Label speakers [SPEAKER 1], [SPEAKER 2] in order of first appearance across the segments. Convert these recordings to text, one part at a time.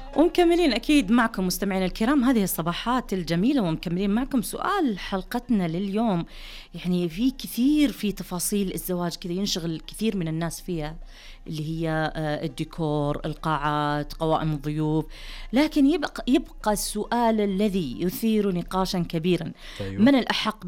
[SPEAKER 1] ومكملين أكيد معكم مستمعين الكرام هذه الصباحات الجميلة، ومكملين معكم سؤال حلقتنا لليوم. يعني في كثير في تفاصيل الزواج كذا ينشغل كثير من الناس فيها، اللي هي الديكور، القاعات، قوائم الضيوف، لكن يبقى السؤال الذي يثير نقاشا كبيرا. أيوة. من الأحق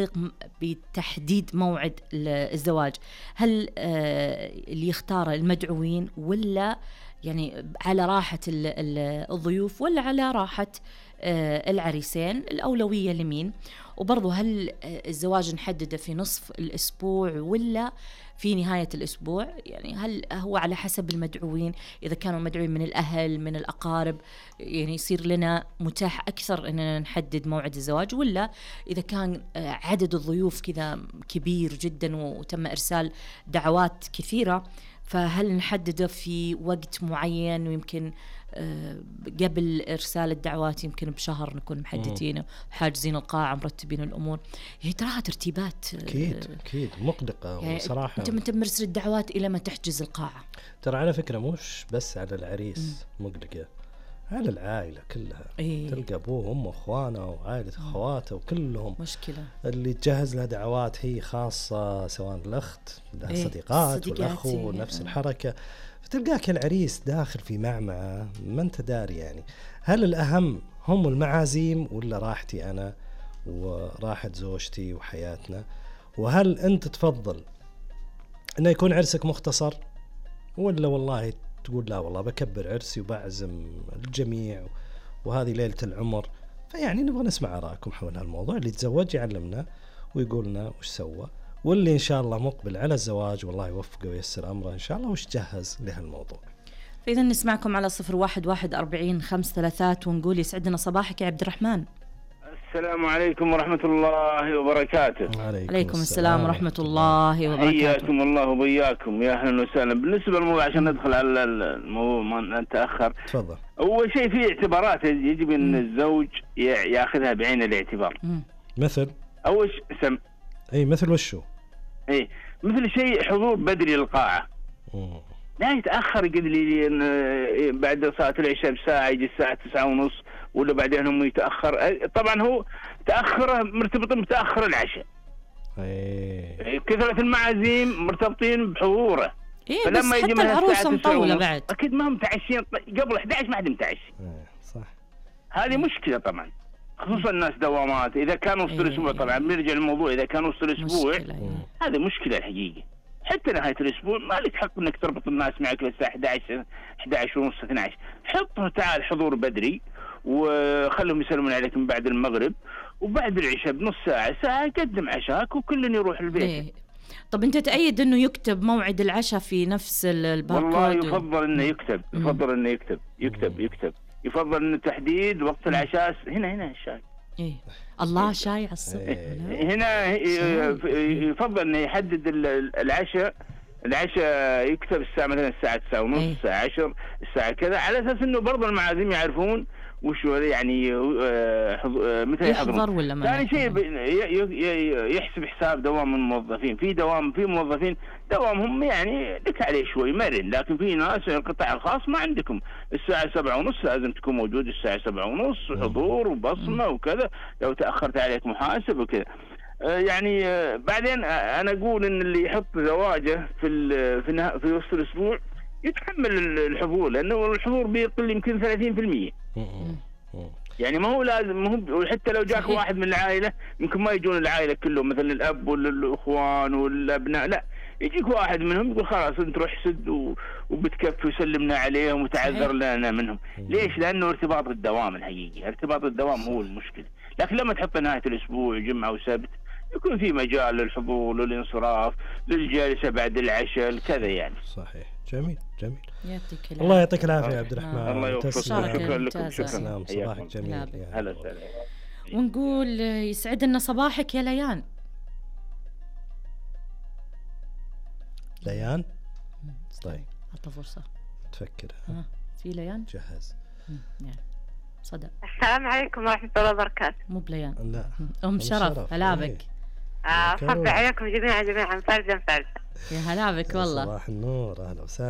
[SPEAKER 1] بتحديد موعد الزواج؟ هل اللي يختار المدعوين، ولا يعني على راحة الضيوف، ولا على راحة العريسين؟ الأولوية لمين؟ وبرضو هل الزواج نحدده في نصف الأسبوع ولا في نهاية الأسبوع؟ يعني هل هو على حسب المدعوين؟ إذا كانوا مدعوين من الأهل من الأقارب يعني يصير لنا متاح أكثر أننا نحدد موعد الزواج، ولا إذا كان عدد الضيوف كذا كبير جدا وتم إرسال دعوات كثيرة، فهل نحدده في وقت معين؟ ويمكن قبل إرسال الدعوات يمكن بشهر نكون محددين حاجزين القاعة مرتبين الأمور. يعني تراها ترتيبات
[SPEAKER 2] أكيد مقدقة يعني صراحة.
[SPEAKER 1] أنت مرسل الدعوات إلى ما تحجز القاعة.
[SPEAKER 2] ترى على فكرة مش بس على العريس مقدقة، على العائلة كلها. تلقى أبوه وأمه وأخوانه وعائلة أخواته وكلهم
[SPEAKER 1] مشكلة. اللي
[SPEAKER 2] تجهز لها دعوات هي خاصة، سواء الأخت لها صديقات والأخو نفس الحركة، فتلقاك العريس داخل في معمعة ما أنت داري. يعني هل الأهم هم المعازيم ولا راحتي أنا وراحة زوجتي وحياتنا؟ وهل أنت تفضل أنه يكون عرسك مختصر، ولا والله تقول لا والله بكبر عرسي وبعزم الجميع وهذه ليلة العمر؟ فيعني نبغى نسمع آراءكم حول هالموضوع. اللي تزوج يعلمنا ويقولنا وش سوى، واللي إن شاء الله مقبل على الزواج والله يوفقه وييسر أمره إن شاء الله وش جهز لهالموضوع.
[SPEAKER 1] فإذا نسمعكم على 01114053 ونقول يسعدنا صباحك يا عبد الرحمن.
[SPEAKER 3] السلام عليكم ورحمة الله وبركاته.
[SPEAKER 1] عليكم السلام ورحمة الله وبركاته.
[SPEAKER 3] حياكم الله وبياكم، يا أهلا وسهلا. بالنسبة للموضوع عشان ندخل على الموضوع ما نتأخر،
[SPEAKER 2] تفضل.
[SPEAKER 3] أول شيء في اعتبارات يجب أن الزوج يأخذها بعين الاعتبار.
[SPEAKER 2] مثل
[SPEAKER 3] أول
[SPEAKER 2] مثل وشو؟
[SPEAKER 3] مثل شيء حضور بدري للقاعة. لا يتأخر قد لي بعد صلاة العشاء بساعة، يجي الساعة 9:30 ولا بعدين هم يتأخر. طبعا هو تأخره مرتبط بتأخر العشاء. كثرة المعازيم مرتبطين بحضوره.
[SPEAKER 1] بس حتى العروسة مطولة بعد.
[SPEAKER 3] أكيد ما هم متعشين قبل 11 ما حد متعشي.
[SPEAKER 2] صح.
[SPEAKER 3] هذه مشكلة طبعا، خصوصا الناس دوامات. إذا كانوا وسط الأسبوع طبعا بنرجع للموضوع، إذا كانوا وسط الأسبوع هذه مشكلة الحقيقة. حتى نهاية الأسبوع ما لك حق إنك تربط الناس معك للساعة 11 ونص 12. حطوا تعال حضور بدري وخلهم يسلمون عليك من بعد المغرب، وبعد العشاء بنص ساعة قدم عشاك وكلن يروح البيت.
[SPEAKER 1] طب أنت تأيد إنه يكتب موعد العشاء في نفس الباركود؟
[SPEAKER 3] والله يفضل إنه يكتب. يفضل إنه تحديد وقت العشاء. هنا الشاي.
[SPEAKER 1] الله شاي على الصبح.
[SPEAKER 3] هنا يفضل إنه يحدد العشاء يكتب الساعة مثلا الساعة 9:30 الساعة 10 الساعة كذا، على أساس إنه برضه المعازيم يعرفون وش يعني متى
[SPEAKER 1] يحضر ولا ما.
[SPEAKER 3] ثاني شيء يحسب حساب دوام الموظفين. في موظفين دوامهم يعني لك عليه شوي مرن، لكن في ناس القطاع الخاص ما عندكم الساعة 7:30 لازم تكون موجود الساعة 7:30 حضور وبصمة وكذا، لو تأخرت عليك محاسب وكذا. يعني بعدين أنا أقول إن اللي يحط زواجه في وسط الأسبوع يتحمل الحضور، لأنه الحضور بيقل يمكن 30%. يعني ما هو لازم، وحتى لو جاك واحد من العائلة يمكن ما يجون العائلة كلهم، مثل الأب والأخوان والأبناء، لا يجيك واحد منهم يقول خلاص أنت روح سد وبتكفي وسلمنا عليهم وتعذر لنا منهم. ليش؟ لأنه ارتباط الدوام الحقيقي، ارتباط الدوام هو المشكلة. لكن لما تحط نهاية الأسبوع جمعة وسبت يكون في مجال للحضور للانصراف للجلسة بعد العشاء كذا يعني.
[SPEAKER 2] صحيح. جميل. الله يعطيك العافية يا عبد الرحمن.
[SPEAKER 3] الله يوفقك. شكرا لكم.
[SPEAKER 2] صباحك جميل.
[SPEAKER 3] هلا وسهلا.
[SPEAKER 1] ونقول يسعدنا صباحك يا ليان. طيب أعطى فرصة تفكر. في ليان جهز. صدق.
[SPEAKER 4] السلام عليكم ورحمة الله وبركاته.
[SPEAKER 1] مو بليان،
[SPEAKER 2] لا
[SPEAKER 1] أم شرف. هلا بك.
[SPEAKER 4] حب عليكم جميعا فردا.
[SPEAKER 1] يا هلا بك والله.
[SPEAKER 2] صباح النور، أهلا وسهلا.